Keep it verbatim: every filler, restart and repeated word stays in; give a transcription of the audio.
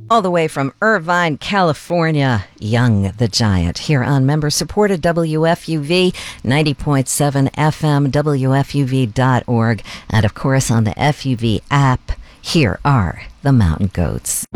All the way from Irvine, California, Young the Giant, here on member-supported W F U V, ninety point seven F M, W F U V dot org, and of course on the F U V app. Here are the Mountain Goats.